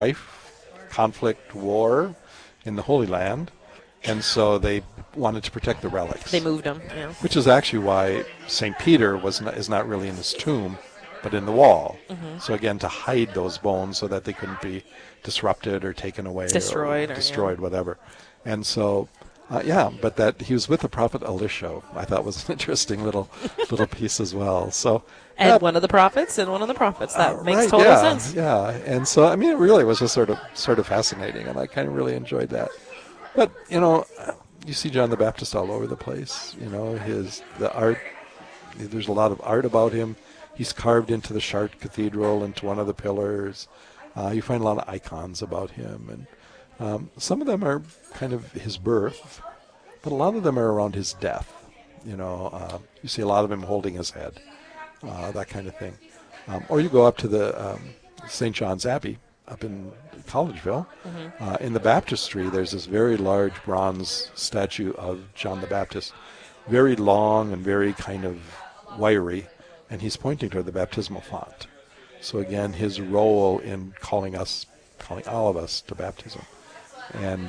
strife, conflict, war in the Holy Land, and so they wanted to protect the relics. They moved him. Yeah. Which is actually why St. Peter is not really in his tomb, but in the wall. Mm-hmm. So again, to hide those bones so that they couldn't be disrupted or taken away Destroyed, whatever. And so, but that he was with the prophet Elisha, I thought was an interesting little piece as well. So, And one of the prophets, that makes right, total sense. Yeah, and so I mean, it really was just sort of fascinating, and I kind of really enjoyed that. But you see John the Baptist all over the place. The art. There's a lot of art about him. He's carved into the Chartres Cathedral, into one of the pillars. You find a lot of icons about him, and some of them are kind of his birth, but a lot of them are around his death. You see a lot of him holding his head, that kind of thing. Or you go up to the St. John's Abbey up in Collegeville. Mm-hmm. In the baptistry, there's this very large bronze statue of John the Baptist, very long and very kind of wiry, and he's pointing toward the baptismal font. So again, his role in calling all of us to baptism. And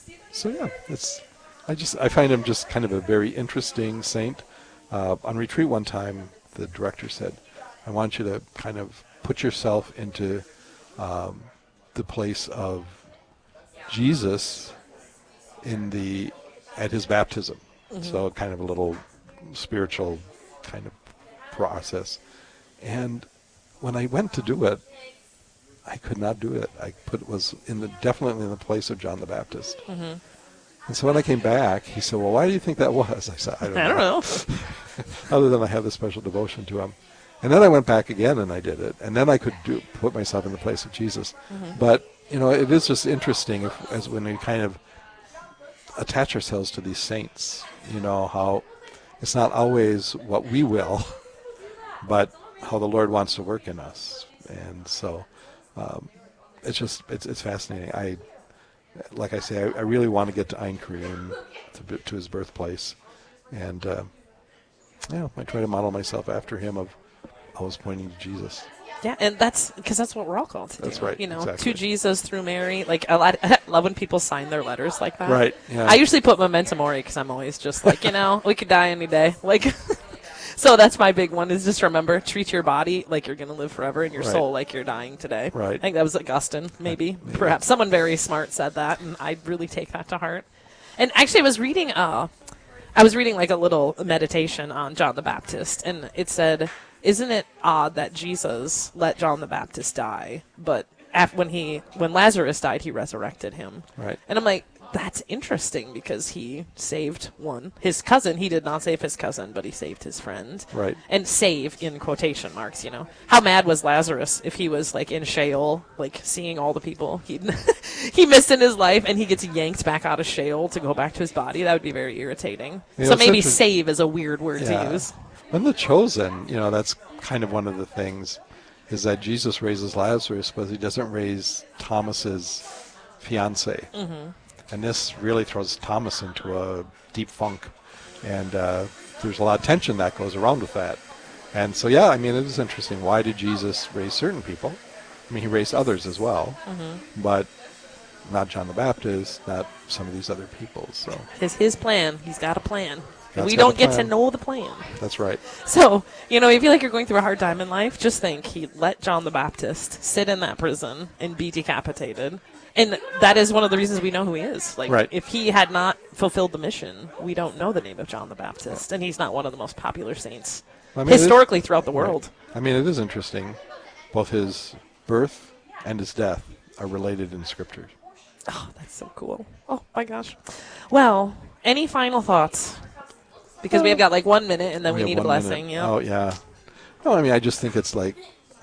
I find him just kind of a very interesting saint. On retreat one time, the director said, I want you to kind of put yourself into the place of Jesus at his baptism. Mm-hmm. So kind of a little spiritual kind of process. And when I went to do it, I could not do it. Was definitely in the place of John the Baptist. Mm-hmm. And so when I came back, he said, well, why do you think that was? I said, I don't know. Other than I have a special devotion to him. And then I went back again and I did it. And then I could put myself in the place of Jesus. Mm-hmm. But, it is just interesting as when we kind of attach ourselves to these saints, how it's not always what we will, but how the Lord wants to work in us. And so it's fascinating. Like I say, I really want to get to Ein Karim, to his birthplace. And, I try to model myself after him of always pointing to Jesus. Yeah, and that's what we're all called to do. That's right. Exactly. To Jesus through Mary. Like I love when people sign their letters like that. Right. Yeah. I usually put Memento Mori because I'm always just like, we could die any day. Like, so that's my big one is just remember, treat your body like you're going to live forever and your soul like you're dying today. Right. I think that was Augustine, maybe. Perhaps someone very smart said that, and I really take that to heart. And actually, I was reading like a little meditation on John the Baptist, and it said, isn't it odd that Jesus let John the Baptist die, but when Lazarus died, he resurrected him? Right. And I'm like, that's interesting because he saved his cousin. He did not save his cousin, but he saved his friend. Right. And save in quotation marks, How mad was Lazarus if he was like in Sheol, like seeing all the people he missed in his life, and he gets yanked back out of Sheol to go back to his body? That would be very irritating. So maybe save is a weird word to use. When the Chosen, that's kind of one of the things, is that Jesus raises Lazarus, but he doesn't raise Thomas's fiancée. Mm-hmm. And this really throws Thomas into a deep funk. And there's a lot of tension that goes around with that. And so, it is interesting. Why did Jesus raise certain people? I mean, he raised others as well, but not John the Baptist, not some of these other people. So it's his plan. He's got a plan. And we don't get to know the plan. That's right. So, if you feel like you're going through a hard time in life, just think he let John the Baptist sit in that prison and be decapitated. And that is one of the reasons we know who he is. Like, right. If he had not fulfilled the mission, we don't know the name of John the Baptist. And he's not one of the most popular saints historically throughout the world. Right. I mean, it is interesting. Both his birth and his death are related in Scripture. Oh, that's so cool. Oh, my gosh. Well, any final thoughts? Because we have got like 1 minute, and then we need a blessing. Yeah. Oh, yeah. No, I mean, I just think it's like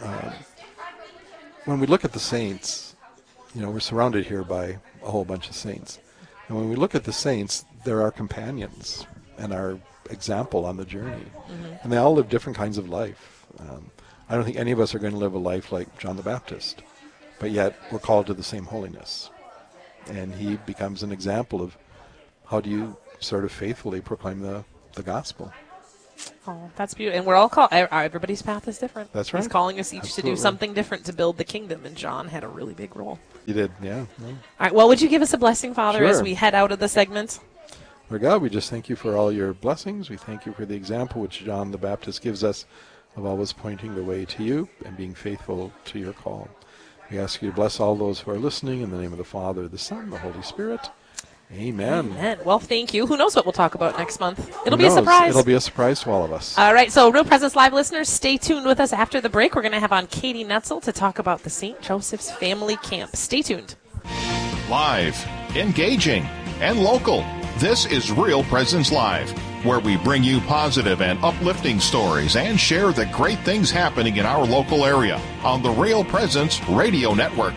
when we look at the saints, we're surrounded here by a whole bunch of saints. And when we look at the saints, they're our companions and our example on the journey. Mm-hmm. And they all live different kinds of life. I don't think any of us are going to live a life like John the Baptist, but yet we're called to the same holiness. And he becomes an example of how do you sort of faithfully proclaim the gospel. Oh, that's beautiful. And we're all called, everybody's path is different. That's right. He's calling us each Absolutely. to do something different to build the kingdom, and John had a really big role. You did, yeah. No. All right, well, would you give us a blessing, Father, as Sure. we head out of the segment? Lord God, we just thank you for all your blessings. We thank you for the example which John the Baptist gives us of always pointing the way to you and being faithful to your call. We ask you to bless all those who are listening in the name of the Father, the Son, the Holy Spirit. Amen. Amen. Well, thank you. Who knows what we'll talk about next month? It'll Who be a knows? surprise. It'll be a surprise to all of us. All right, so Real Presence Live listeners, stay tuned with us after the break. We're going to have on Katie Netzel to talk about the St. Joseph's Family Camp. Stay tuned. Live, engaging, and local. This is Real Presence Live, where we bring you positive and uplifting stories and share the great things happening in our local area on the Real Presence Radio Network.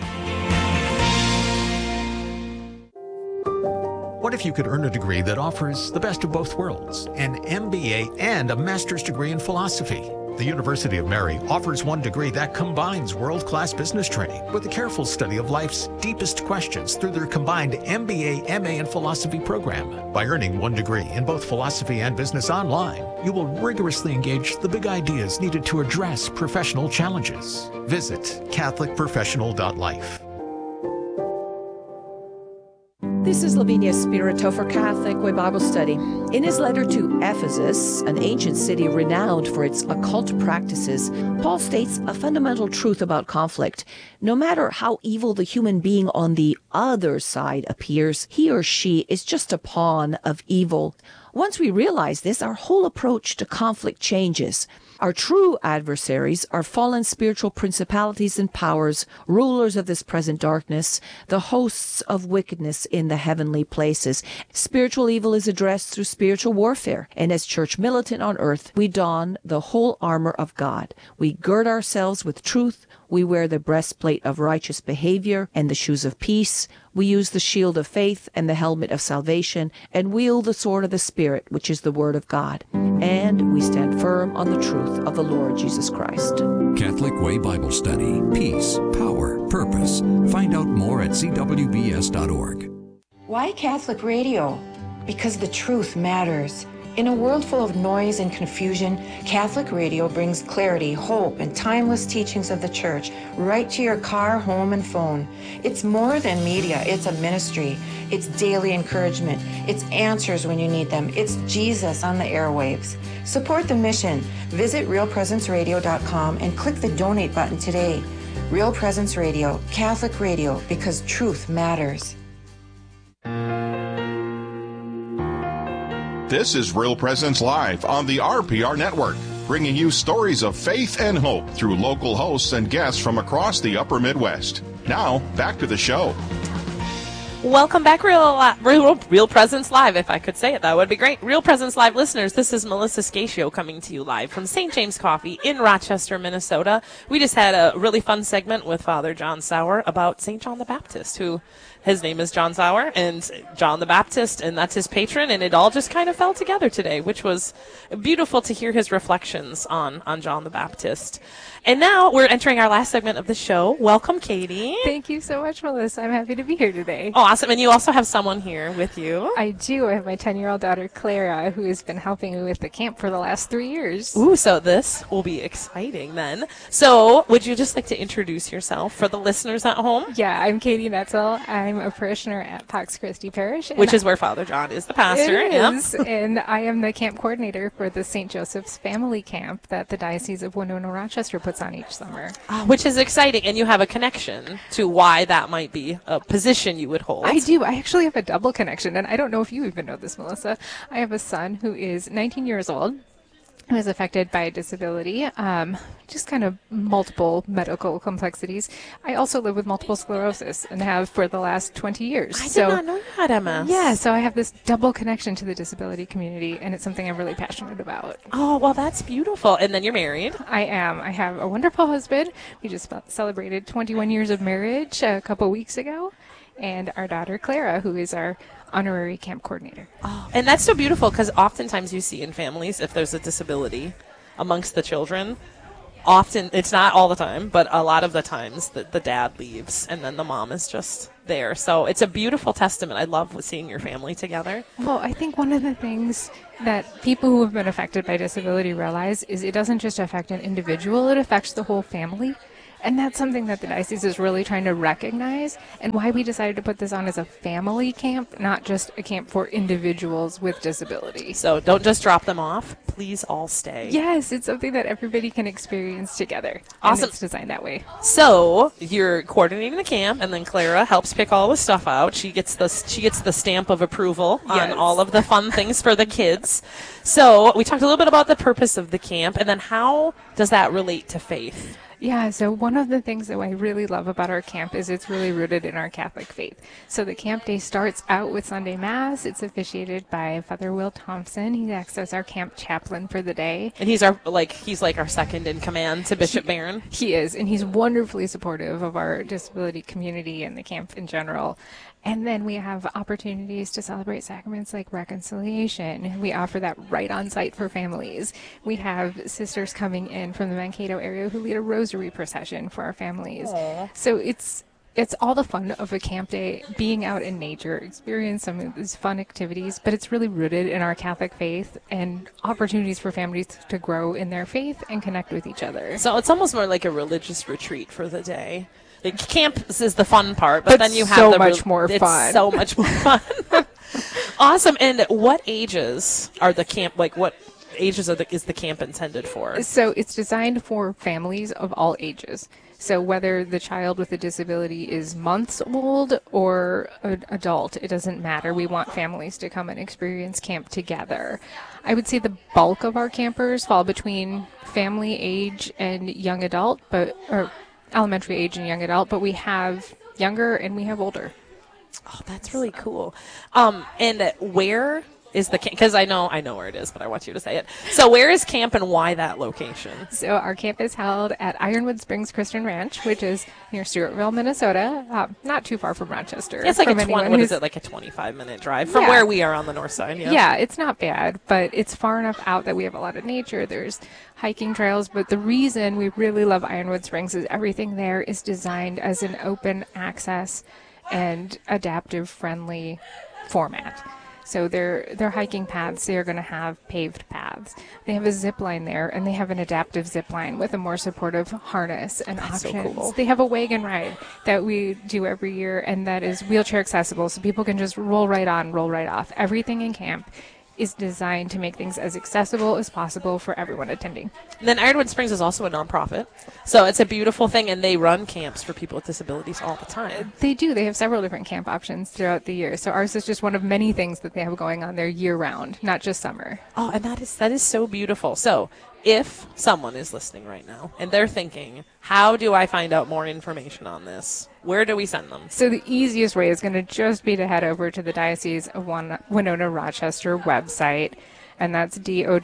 What if you could earn a degree that offers the best of both worlds, an MBA and a master's degree in philosophy? The University of Mary offers one degree that combines world-class business training with a careful study of life's deepest questions through their combined MBA, MA, and philosophy program. By earning one degree in both philosophy and business online, you will rigorously engage the big ideas needed to address professional challenges. Visit catholicprofessional.life. This is Lavinia Spirito for Catholic Way Bible Study. In his letter to Ephesus, an ancient city renowned for its occult practices, Paul states a fundamental truth about conflict. No matter how evil the human being on the other side appears, he or she is just a pawn of evil. Once we realize this, our whole approach to conflict changes. Our true adversaries are fallen spiritual principalities and powers, rulers of this present darkness, the hosts of wickedness in the heavenly places. Spiritual evil is addressed through spiritual warfare, and as church militant on earth, we don the whole armor of God. We gird ourselves with truth. We wear the breastplate of righteous behavior and the shoes of peace. We use the shield of faith and the helmet of salvation, and wield the sword of the Spirit, which is the Word of God. And we stand firm on the truth of the Lord Jesus Christ. Catholic Way Bible Study. Peace, power, purpose. Find out more at cwbs.org. Why Catholic radio? Because the truth matters. In a world full of noise and confusion, Catholic radio brings clarity, hope, and timeless teachings of the Church right to your car, home, and phone. It's more than media. It's a ministry. It's daily encouragement. It's answers when you need them. It's Jesus on the airwaves. Support the mission. Visit realpresenceradio.com and click the donate button today. Real Presence Radio, Catholic radio, because truth matters. This is Real Presence Live on the RPR Network, bringing you stories of faith and hope through local hosts and guests from across the upper Midwest. Now, back to the show. Welcome back, Real Presence Live. If I could say it, that would be great. Real Presence Live listeners, this is Melissa Scatio coming to you live from St. James Coffee in Rochester, Minnesota. We just had a really fun segment with Father John Sauer about St. John the Baptist, who his name is John Sauer, and John the Baptist, and that's his patron, and it all just kind of fell together today, which was beautiful to hear his reflections on John the Baptist. And now we're entering our last segment of the show. Welcome, Katie. Thank you so much, Melissa. I'm happy to be here today. Oh, awesome. And you also have someone here with you. I do. I have my 10-year-old daughter, Clara, who has been helping me with the camp for the last 3 years. Ooh, so this will be exciting then. So would you just like to introduce yourself for the listeners at home? Yeah, I'm Katie Netzel. I'm a parishioner at Pax Christi Parish. Which is where Father John is the pastor. It is. And I am the camp coordinator for the St. Joseph's Family Camp that the Diocese of Winona-Rochester puts on each summer. Which is exciting. And you have a connection to why that might be a position you would hold. I do. I actually have a double connection. And I don't know if you even know this, Melissa. I have a son who is 19 years old, who is affected by a disability, just kind of multiple medical complexities. I also live with multiple sclerosis and have for the last 20 years. I did not know you had MS. Yeah, so I have this double connection to the disability community, and it's something I'm really passionate about. Oh, well, that's beautiful. And then you're married. I am. I have a wonderful husband. We just celebrated 21 years of marriage a couple weeks ago, and our daughter, Clara, who is our honorary camp coordinator. Oh, and that's so beautiful because oftentimes you see in families, if there's a disability amongst the children, often, it's not all the time, but a lot of the times the dad leaves and then the mom is just there. So it's a beautiful testament. I love seeing your family together. Well, I think one of the things that people who have been affected by disability realize is it doesn't just affect an individual, it affects the whole family. And that's something that the diocese is really trying to recognize, and why we decided to put this on as a family camp, not just a camp for individuals with disabilities. So don't just drop them off. Please all stay. Yes, it's something that everybody can experience together. Awesome. And it's designed that way. So you're coordinating the camp, and then Clara helps pick all the stuff out. She gets the stamp of approval on Yes. all of the fun things for the kids. So we talked a little bit about the purpose of the camp, and then how does that relate to faith? Yeah, so one of the things that I really love about our camp is it's really rooted in our Catholic faith. So the camp day starts out with Sunday Mass. It's officiated by Father Will Thompson. He acts as our camp chaplain for the day. And he's like our second in command to Bishop Barron. He is, and he's wonderfully supportive of our disability community and the camp in general. And then we have opportunities to celebrate sacraments like reconciliation. We offer that right on site for families. We have sisters coming in from the Mankato area who lead a rosary procession for our families. Aww. So it's all the fun of a camp day, being out in nature, experience some of these fun activities, but it's really rooted in our Catholic faith and opportunities for families to grow in their faith and connect with each other. So it's almost more like a religious retreat for the day. Like, camp is the fun part, but then you have so the much more fun. It's so much more fun. Awesome. And what ages are the camp? Like, what ages is the camp intended for? So it's designed for families of all ages. So whether the child with a disability is months old or an adult, it doesn't matter. We want families to come and experience camp together. I would say the bulk of our campers fall between family age and young adult, or elementary age and young adult, but we have younger and we have older. Oh, that's really cool. And where is the camp? Because I know where it is, but I want you to say it. So where is camp and why that location? So our camp is held at Ironwood Springs Christian Ranch, which is near Stewartville, Minnesota, not too far from Rochester. It's like from a anyone what who's- is it, like a 25-minute drive from Yeah. where we are on the north side? Yeah. Yeah, it's not bad, but it's far enough out that we have a lot of nature. There's hiking trails, but the reason we really love Ironwood Springs is everything there is designed as an open access and adaptive friendly format. So their hiking paths, they are going to have paved paths. They have a zip line there, and they have an adaptive zip line with a more supportive harness and That's so options. cool. They have a wagon ride that we do every year, and that is wheelchair accessible, so people can just roll right on, roll right off. Everything in camp is designed to make things as accessible as possible for everyone attending. And then Ironwood Springs is also a nonprofit, so it's a beautiful thing, and they run camps for people with disabilities all the time. They do. They have several different camp options throughout the year. So ours is just one of many things that they have going on there year-round, not just summer. Oh, and that is so beautiful. So if someone is listening right now and they're thinking, how do I find out more information on this? Where do we send them? So the easiest way is going to just be to head over to the Diocese of Winona Rochester website, and that's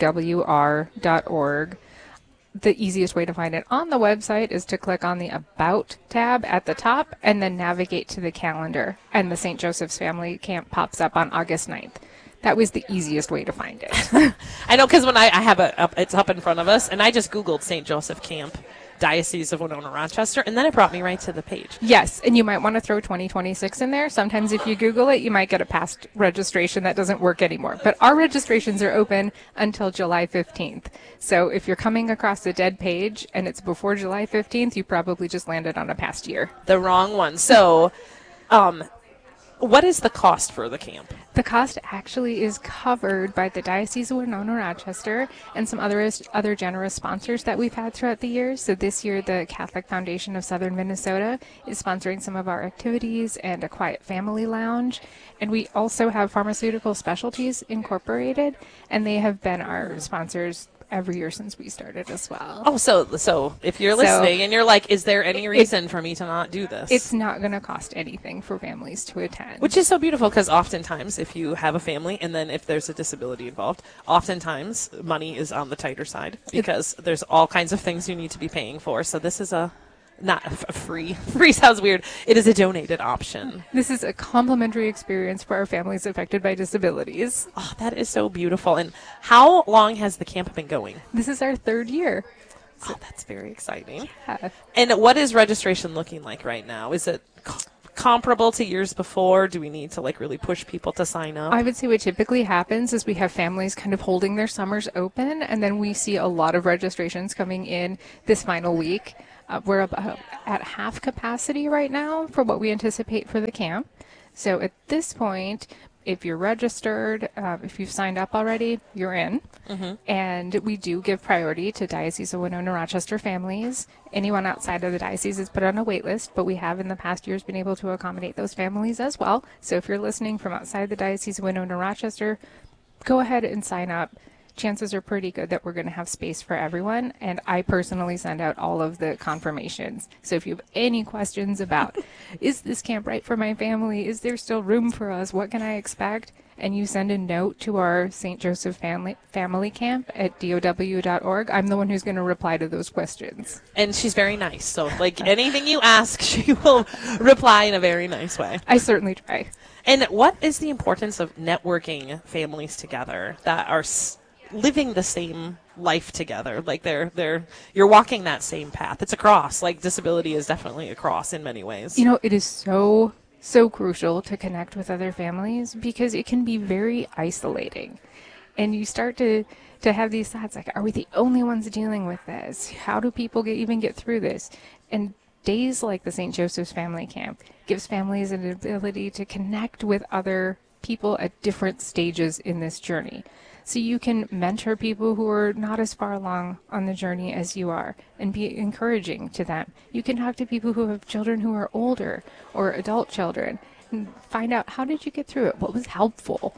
dowr.org. The easiest way to find it on the website is to click on the About tab at the top and then navigate to the calendar, and the St. Joseph's Family Camp pops up on August 9th. That was the easiest way to find it. I know, because when I have it's up in front of us, and I just Googled St. Joseph Camp, Diocese of Winona Rochester, and then it brought me right to the page. Yes, and you might want to throw 2026 in there. Sometimes if you Google it, you might get a past registration that doesn't work anymore. But our registrations are open until July 15th. So if you're coming across a dead page and it's before July 15th, you probably just landed on a past year. The wrong one. So, what is the cost for the camp? The cost actually is covered by the Diocese of Winona Rochester and some other generous sponsors that we've had throughout the years. So this year, the Catholic Foundation of Southern Minnesota is sponsoring some of our activities and a Quiet Family Lounge. And we also have Pharmaceutical Specialties Incorporated, and they have been our sponsors every year since we started as well. Oh, so if you're listening and you're like, is there any reason for me to not do this? It's not going to cost anything for families to attend. Which is so beautiful, because oftentimes if you have a family and then if there's a disability involved, oftentimes money is on the tighter side because there's all kinds of things you need to be paying for. So this is not a free. Free sounds weird. It is a donated option. This is a complimentary experience for our families affected by disabilities. Oh, that is so beautiful. And how long has the camp been going? This is our third year. Oh, that's very exciting. Yeah. And what is registration looking like right now? Is it comparable to years before? Do we need to really push people to sign up? I would say what typically happens is we have families kind of holding their summers open, and then we see a lot of registrations coming in this final week. We're about at half capacity right now for what we anticipate for the camp. So at this point, if you're registered, if you've signed up already, you're in. And we do give priority to Diocese of Winona Rochester families. Anyone outside of the diocese is put on a wait list, but we have in the past years been able to accommodate those families as well. So if you're listening from outside the Diocese of Winona Rochester, go ahead and sign up. Chances are pretty good that we're going to have space for everyone, and I personally send out all of the confirmations. So if you have any questions about, is this camp right for my family? Is there still room for us? What can I expect? And you send a note to our St. Joseph Family Camp at dow.org. I'm the one who's going to reply to those questions. And she's very nice, so like anything you ask, she will reply in a very nice way. I certainly try. And what is the importance of networking families together that are living the same life together? Like you're walking that same path. It's a cross. Like disability is definitely a cross in many ways. You know, it is so crucial to connect with other families because it can be very isolating. And you start to have these thoughts like, are we the only ones dealing with this? How do people even get through this? And days like the St. Joseph's Family Camp gives families an ability to connect with other people at different stages in this journey. So you can mentor people who are not as far along on the journey as you are and be encouraging to them. You can talk to people who have children who are older or adult children and find out, how did you get through it? What was helpful?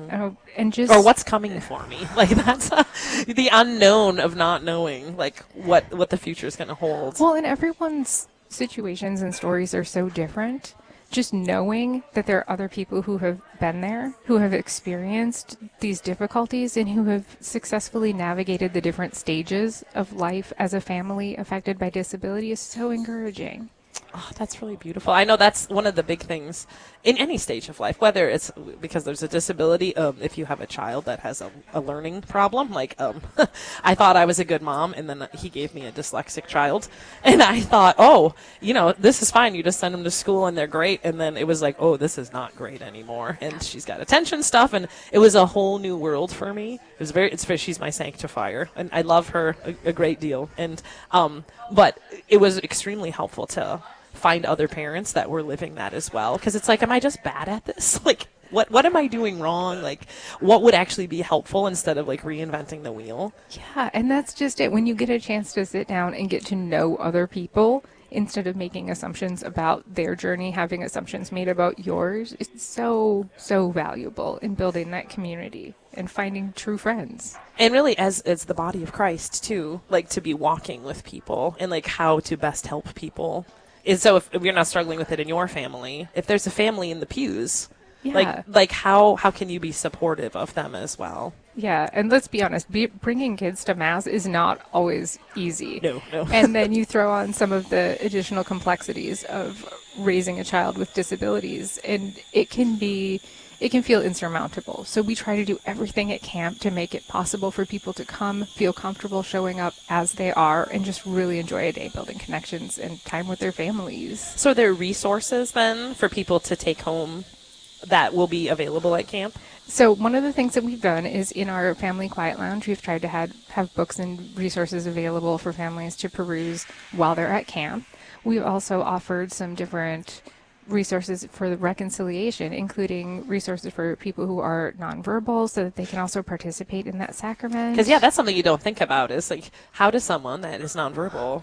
And just, or what's coming for me? Like that's the unknown of not knowing like what the future is going to hold. Well, and everyone's situations and stories are so different. Just knowing that there are other people who have been there, who have experienced these difficulties, and who have successfully navigated the different stages of life as a family affected by disability is so encouraging. Oh, that's really beautiful. I know that's one of the big things in any stage of life, whether it's because there's a disability, if you have a child that has a learning problem, like I thought I was a good mom, and then he gave me a dyslexic child, and I thought, oh, this is fine. You just send them to school, and they're great, and then it was like, oh, this is not great anymore, and she's got attention stuff, and it was a whole new world for me. She's my sanctifier, and I love her a great deal, and but it was extremely helpful to find other parents that were living that as well, because it's like, am I just bad at this? Like what am I doing wrong? Like what would actually be helpful instead of like reinventing the wheel? Yeah, and that's just it. When you get a chance to sit down and get to know other people instead of making assumptions about their journey, having assumptions made about yours, it's so valuable in building that community and finding true friends. And really, as the body of Christ too, like to be walking with people and like how to best help people. And so if you're not struggling with it in your family, if there's a family in the pews, like how can you be supportive of them as well? Yeah, and let's be honest, bringing kids to Mass is not always easy. No. And then you throw on some of the additional complexities of raising a child with disabilities, and it can feel insurmountable. So we try to do everything at camp to make it possible for people to come, feel comfortable showing up as they are, and just really enjoy a day building connections and time with their families. So are there resources then for people to take home that will be available at camp? So one of the things that we've done is in our Family Quiet Lounge, we've tried to have books and resources available for families to peruse while they're at camp. We've also offered some different resources for the reconciliation, including resources for people who are nonverbal so that they can also participate in that sacrament. Because that's something you don't think about is like, how does someone that is nonverbal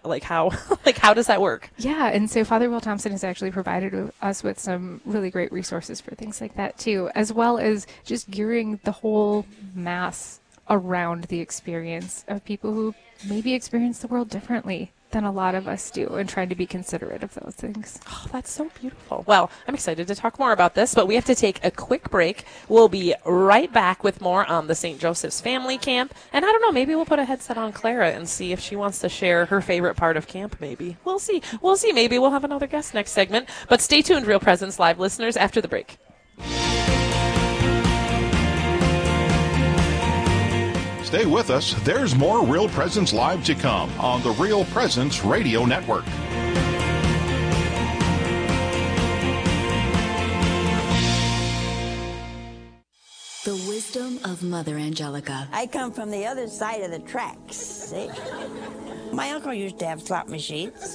how does that work? Yeah, and so Father Will Thompson has actually provided us with some really great resources for things like that too, as well as just gearing the whole Mass around the experience of people who maybe experience the world differently than a lot of us do, and trying to be considerate of those things. Oh, that's so beautiful. Well, I'm excited to talk more about this, but we have to take a quick break. We'll be right back with more on the St. Joseph's Family Camp. And I don't know, maybe we'll put a headset on Clara and see if she wants to share her favorite part of camp, maybe. We'll see. Maybe we'll have another guest next segment. But stay tuned, Real Presence Live listeners, after the break. Stay with us. There's more Real Presence Live to come on the Real Presence Radio Network. The wisdom of Mother Angelica. I come from the other side of the tracks, see? My uncle used to have slot machines.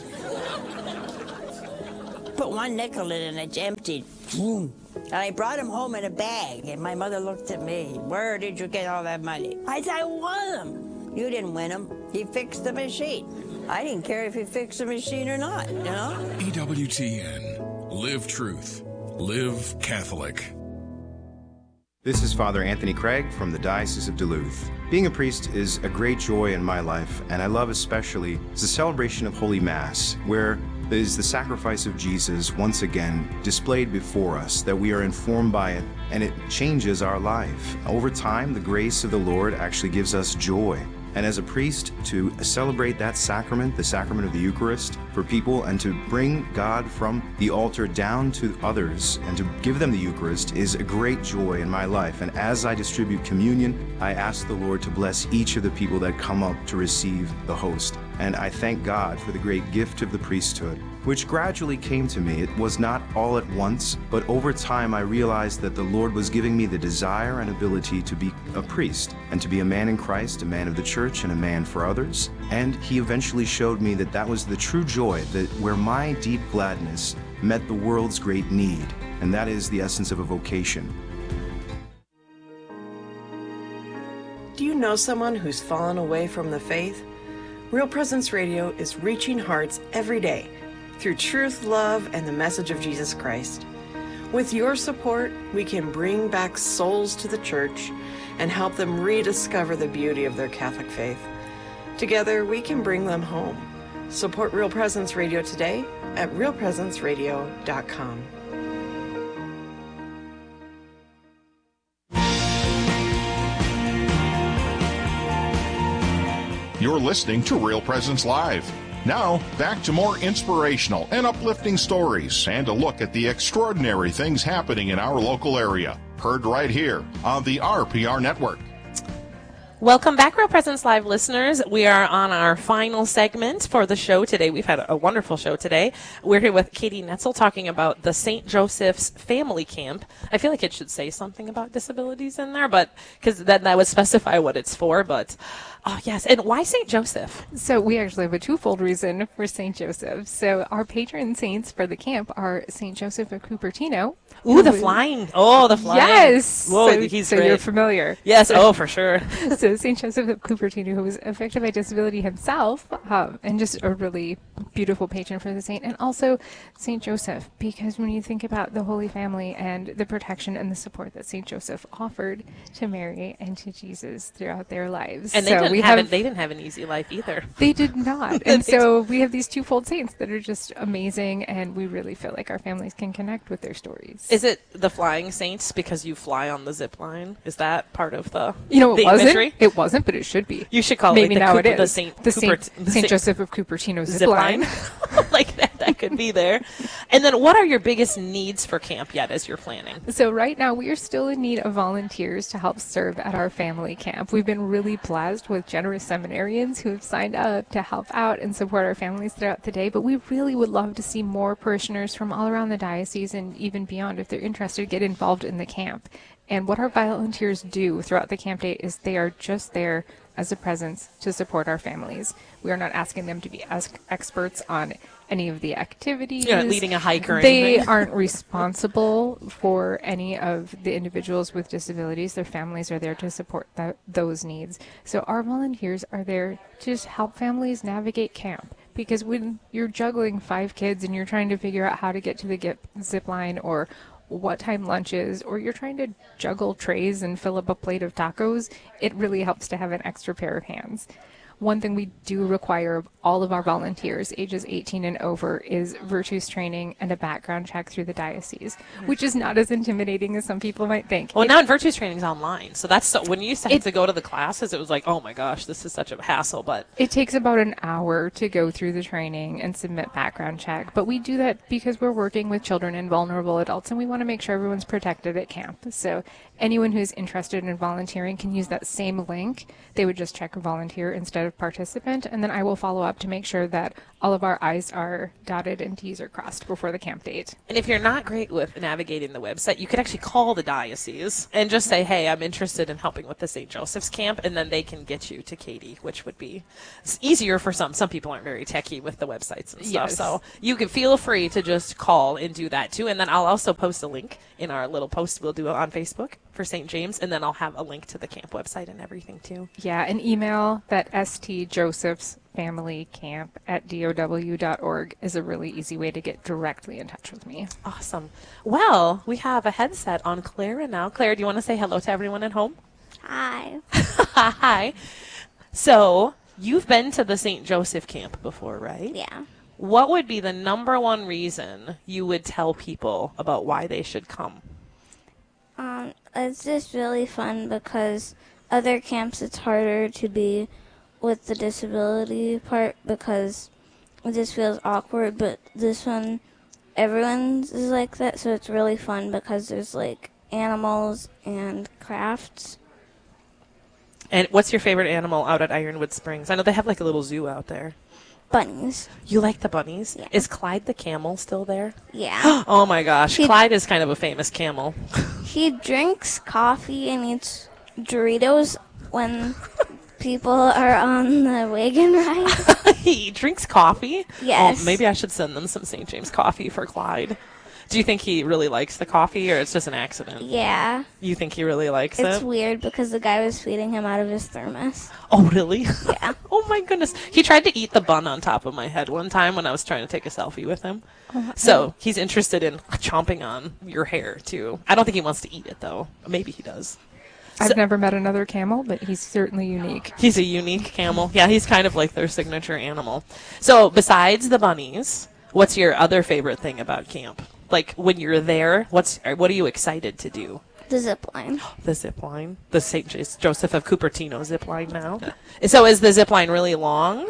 Put one nickel in and it's emptied. And I brought him home in a bag, and my mother looked at me. Where did you get all that money? I said, I won them. You didn't win them. He fixed the machine. I didn't care if he fixed the machine or not, you know? EWTN. Live truth. Live Catholic. This is Father Anthony Craig from the Diocese of Duluth. Being a priest is a great joy in my life, and I love especially the celebration of Holy Mass, where there is the sacrifice of Jesus once again displayed before us, that we are informed by it, and it changes our life. Over time, the grace of the Lord actually gives us joy. And as a priest, to celebrate that sacrament, the sacrament of the Eucharist, for people, and to bring God from the altar down to others and to give them the Eucharist is a great joy in my life. And as I distribute communion, I ask the Lord to bless each of the people that come up to receive the host. And I thank God for the great gift of the priesthood, which gradually came to me. It was not all at once, but over time I realized that the Lord was giving me the desire and ability to be a priest and to be a man in Christ, a man of the church, and a man for others. And He eventually showed me that that was the true joy, that where my deep gladness met the world's great need, and that is the essence of a vocation. Do you know someone who's fallen away from the faith? Real Presence Radio is reaching hearts every day through truth, love, and the message of Jesus Christ. With your support, we can bring back souls to the church and help them rediscover the beauty of their Catholic faith. Together, we can bring them home. Support Real Presence Radio today at realpresenceradio.com. You're listening to Real Presence Live. Now, back to more inspirational and uplifting stories and a look at the extraordinary things happening in our local area. Heard right here on the RPR Network. Welcome back, Real Presence Live listeners. We are on our final segment for the show today. We've had a wonderful show today. We're here with Katie Netzel talking about the St. Joseph's Family Camp. I feel like it should say something about disabilities in there, but because then that would specify what it's for. But oh, yes. And why St. Joseph? So we actually have a twofold reason for St. Joseph. So our patron saints for the camp are St. Joseph of Cupertino. Ooh, the flying. Oh, the flying. Yes. Whoa, so, he's so great. You're familiar. Yes. Oh, for sure. So St. Joseph of Cupertino, who was affected by disability himself, and just a really beautiful patron for the saint, and also St. Joseph, because when you think about the Holy Family and the protection and the support that St. Joseph offered to Mary and to Jesus throughout their lives. And so they didn't have an easy life either. They did not. And so we have these twofold saints that are just amazing, and we really feel like our families can connect with their stories. Is it the flying saints because you fly on the zip line? Is that part of the it wasn't. imagery? It wasn't, but it should be. You should call Maybe it now it is. the St. Joseph of Cupertino zip line. Like that could be there. And then what are your biggest needs for camp yet as you're planning? So right now we are still in need of volunteers to help serve at our family camp. We've been really blessed with generous seminarians who have signed up to help out and support our families throughout the day, but we really would love to see more parishioners from all around the diocese and even beyond, if they're interested, get involved in the camp. And what our volunteers do throughout the camp day is they are just there as a presence to support our families. We are not asking them to be experts on any of the activities. You're not leading a hike or they anything. aren't responsible for any of the individuals with disabilities. Their families are there to support those needs. So our volunteers are there to just help families navigate camp. Because when you're juggling 5 kids and you're trying to figure out how to get to the zip line, or what time lunch is, or you're trying to juggle trays and fill up a plate of tacos, it really helps to have an extra pair of hands. One thing we do require of all of our volunteers, ages 18 and over, is virtues training and a background check through the diocese, which is not as intimidating as some people might think. Well, now virtues training is online, so that's when you used to have to go to the classes, it was like, oh my gosh, this is such a hassle. But it takes about an hour to go through the training and submit background check. But we do that because we're working with children and vulnerable adults, and we want to make sure everyone's protected at camp. So anyone who's interested in volunteering can use that same link. They would just check volunteer instead of participant, and then I will follow up to make sure that all of our I's are dotted and T's are crossed before the camp date. And if you're not great with navigating the website, you could actually call the diocese and just say, hey, I'm interested in helping with the St. Joseph's camp, and then they can get you to Katie, which would be easier for some. Some people aren't very techie with the websites and stuff, so you can feel free to just call and do that too. And then I'll also post a link in our little post we'll do on Facebook for St. James, and then I'll have a link to the camp website and everything too. Yeah, an email that stjosephsfamilycamp@dow.org is a really easy way to get directly in touch with me. Awesome. Well, we have a headset on Clara now. Claire, do you want to say hello to everyone at home? Hi. Hi. So, you've been to the St. Joseph camp before, right? Yeah. What would be the number one reason you would tell people about why they should come? It's just really fun because other camps it's harder to be with the disability part because it just feels awkward, but this one, everyone's is like that, so it's really fun because there's like animals and crafts. And what's your favorite animal out at Ironwood Springs? I know they have like a little zoo out there. Bunnies. You like the bunnies? Yeah. Is Clyde the camel still there? Yeah. Oh my gosh, Clyde is kind of a famous camel. He drinks coffee and eats Doritos when people are on the wagon ride. He drinks coffee? Yes. Oh, maybe I should send them some St. James coffee for Clyde. Do you think he really likes the coffee, or it's just an accident? Yeah. You think he really likes it? It's weird because the guy was feeding him out of his thermos. Oh, really? Yeah. Oh, my goodness. He tried to eat the bun on top of my head one time when I was trying to take a selfie with him. So he's interested in chomping on your hair, too. I don't think he wants to eat it, though. Maybe he does. I've never met another camel, but he's certainly unique. He's a unique camel. Yeah, he's kind of like their signature animal. So besides the bunnies, what's your other favorite thing about camp? Like when you're there, what are you excited to do? The zip line. The zip line. The St. Joseph of Cupertino zip line now. So is the zip line really long?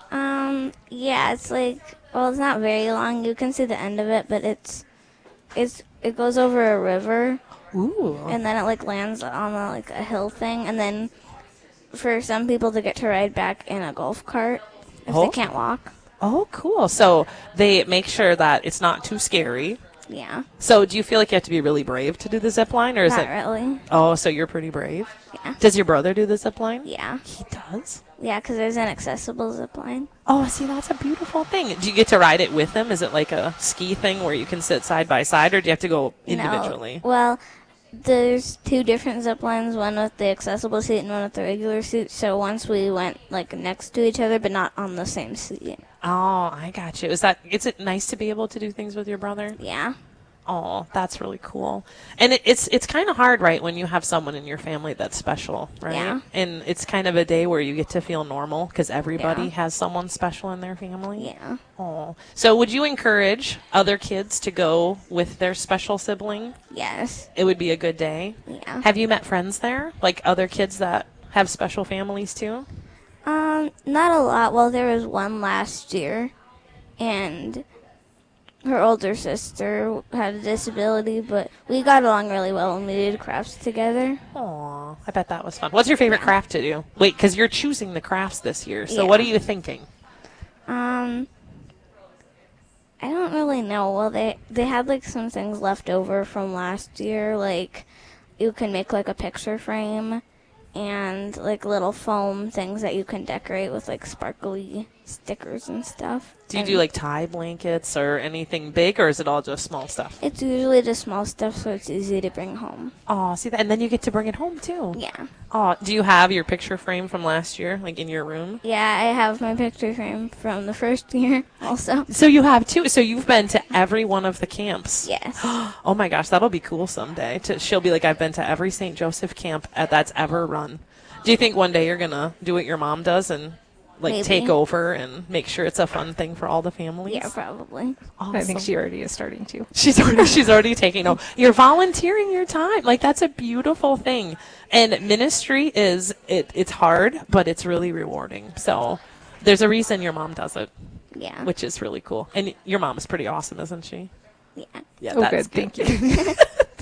Yeah, it's like, well, it's not very long. You can see the end of it, but it goes over a river. Ooh. And then it like lands on like a hill thing, and then for some people to get to ride back in a golf cart if they can't walk. Oh, cool. So they make sure that it's not too scary. Yeah. So do you feel like you have to be really brave to do the zip line, or is Not it? really. Oh, so you're pretty brave. Yeah. Does your brother do the zip line? Yeah. He does? Yeah, because there's an accessible zip line. Oh, see, that's a beautiful thing. Do you get to ride it with him? Is it like a ski thing where you can sit side by side, or do you have to go individually? No. Well, there's two different zip lines, one with the accessible seat and one with the regular seat. So once we went like next to each other, but not on the same seat. Oh, I got you. Is it nice to be able to do things with your brother? Yeah. Oh, that's really cool. And it's kind of hard, right, when you have someone in your family that's special, right? Yeah. And it's kind of a day where you get to feel normal because everybody has someone special in their family. Yeah. Oh. So would you encourage other kids to go with their special sibling? Yes. It would be a good day? Yeah. Have you met friends there? Like other kids that have special families too? Not a lot. Well, there was one last year, and her older sister had a disability, but we got along really well when we did crafts together. Aw, I bet that was fun. What's your favorite craft to do? Wait, because you're choosing the crafts this year, so Yeah. what are you thinking? I don't really know. Well, they had like some things left over from last year, like you can make like a picture frame and like little foam things that you can decorate with like sparkly stickers and stuff. Do you do like tie blankets or anything big, or is it all just small stuff? It's usually just small stuff, so it's easy to bring home. Oh, see that, and then you get to bring it home too. Yeah. Oh, do you have your picture frame from last year, like in your room? Yeah, I have my picture frame from the first year also. So you have two. So you've been to every one of the camps. Yes. Oh my gosh, that'll be cool someday. She'll be like, I've been to every St. Joseph camp that's ever run. Do you think one day you're gonna do what your mom does and like Maybe. take over and make sure it's a fun thing for all the families? Yeah, probably. Awesome. I think she already is starting to. She's already taking over. You're volunteering your time. Like that's a beautiful thing. And ministry it's hard, but it's really rewarding. So there's a reason your mom does it. Yeah. Which is really cool. And your mom is pretty awesome, isn't she? Yeah. Yeah, Oh, that's good. Thank you.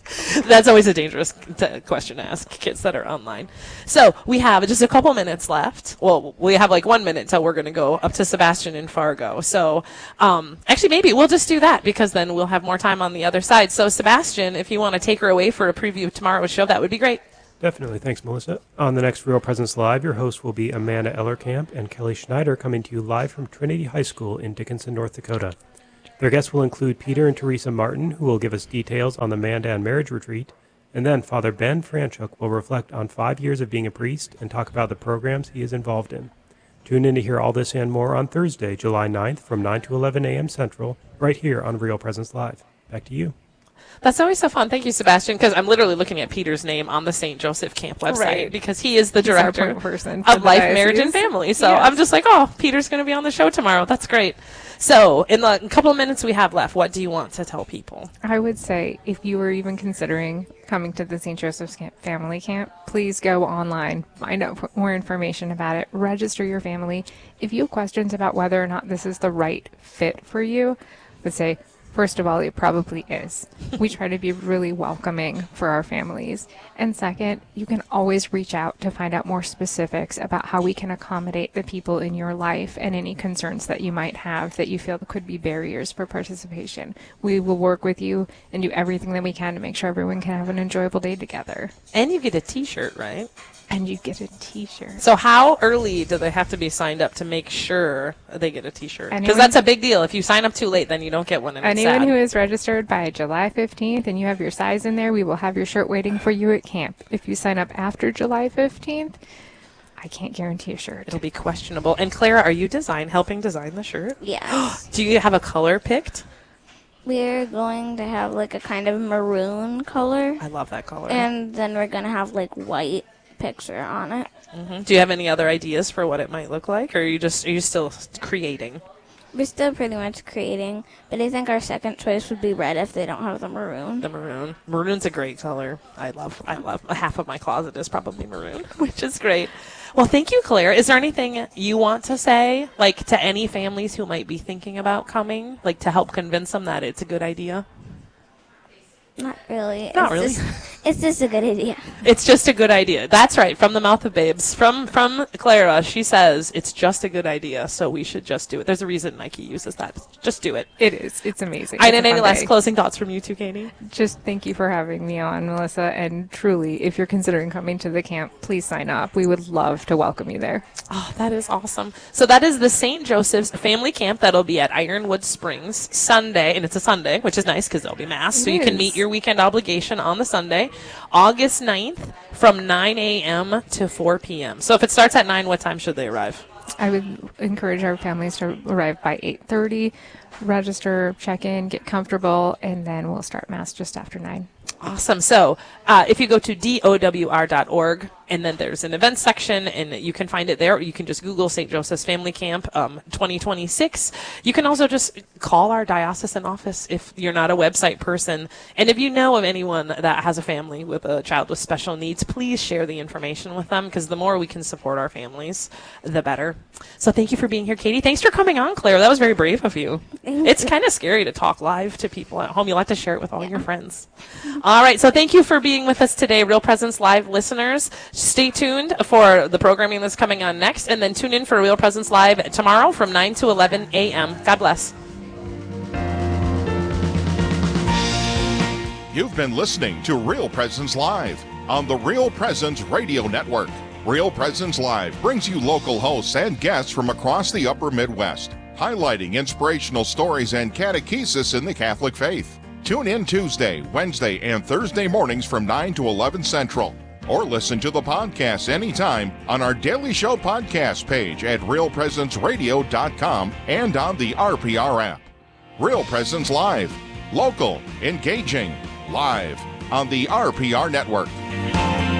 That's always a dangerous question to ask kids that are online. So we have just a couple minutes left. Well, we have like 1 minute till we're going to go up to Sebastian in Fargo. So actually, maybe we'll just do that because then we'll have more time on the other side. So Sebastian, if you want to take her away for a preview of tomorrow's show, that would be great. Definitely. Thanks, Melissa. On the next Real Presence Live, your hosts will be Amanda Ellerkamp and Kelly Schneider, coming to you live from Trinity High School in Dickinson, North Dakota. Their guests will include Peter and Teresa Martin, who will give us details on the Mandan Marriage Retreat, and then Father Ben Franchuk will reflect on 5 years of being a priest and talk about the programs he is involved in. Tune in to hear all this and more on Thursday, July 9th from 9 to 11 a.m. Central, right here on Real Presence Live. Back to you. That's always so fun. Thank you, Sebastian, because I'm literally looking at Peter's name on the St. Joseph Camp website because he is the director of Life, Marriage, and Family. So I'm just like, oh, Peter's going to be on the show tomorrow. That's great. So in the couple of minutes we have left, what do you want to tell people? I would say if you were even considering coming to the St. Joseph's Family Camp, please go online, find out more information about it, register your family. If you have questions about whether or not this is the right fit for you, I would say, first of all, it probably is. We try to be really welcoming for our families. And second, you can always reach out to find out more specifics about how we can accommodate the people in your life and any concerns that you might have that you feel could be barriers for participation. We will work with you and do everything that we can to make sure everyone can have an enjoyable day together. And you get a t-shirt, right? And you get a t-shirt. So how early do they have to be signed up to make sure they get a t-shirt? Because that's a big deal. If you sign up too late, then you don't get one. And anyone who is registered by July 15th and you have your size in there, we will have your shirt waiting for you at camp. If you sign up after July 15th, I can't guarantee a shirt. It'll be questionable. And Clara, are you helping design the shirt? Yes. Do you have a color picked? We're going to have like a kind of maroon color. I love that color. And then we're going to have like white picture on it. Mm-hmm. Do you have any other ideas for what it might look like, or are you still creating? We're still pretty much creating, but I think our second choice would be red if they don't have the maroon. The maroon. Maroon's a great color. I love. Half of my closet is probably maroon, which is great. Well, thank you, Claire. Is there anything you want to say, like to any families who might be thinking about coming, like to help convince them that it's a good idea? Not really. Not really. It's just a good idea. It's just a good idea. That's right. From the mouth of babes. From Clara, she says it's just a good idea, so we should just do it. There's a reason Nike uses that. Just do it. It is. It's amazing. And any last closing thoughts from you two, Katie? Just thank you for having me on, Melissa. And truly, if you're considering coming to the camp, please sign up. We would love to welcome you there. Oh, that is awesome. So that is the St. Joseph's Family Camp. That'll be at Ironwood Springs Sunday, and it's a Sunday, which is nice because there'll be Mass, so you can meet your weekend obligation on the Sunday, August 9th from 9 a.m. to 4 p.m. So if it starts at 9, what time should they arrive? I would encourage our families to arrive by 8:30, register, check in, get comfortable, and then we'll start Mass just after 9. Awesome. So if you go to dowr.org, and then there's an events section, and you can find it there. Or you can just Google St. Joseph's Family Camp 2026. You can also just call our diocesan office if you're not a website person. And if you know of anyone that has a family with a child with special needs, please share the information with them, because the more we can support our families, the better. So thank you for being here, Katie. Thanks for coming on, Claire. That was very brave of you. It's kind of scary to talk live to people at home. You'll have to share it with all your friends. All right. So thank you for being with us today, Real Presence Live listeners. Stay tuned for the programming that's coming on next, and then tune in for Real Presence Live tomorrow from 9 to 11 a.m. God bless. You've been listening to Real Presence Live on the Real Presence Radio Network. Real Presence Live brings you local hosts and guests from across the upper Midwest, highlighting inspirational stories and catechesis in the Catholic faith. Tune in Tuesday, Wednesday, and Thursday mornings from 9 to 11 Central. Or listen to the podcast anytime on our Daily Show podcast page at realpresenceradio.com and on the RPR app. Real Presence Live. Local, engaging, live on the RPR Network.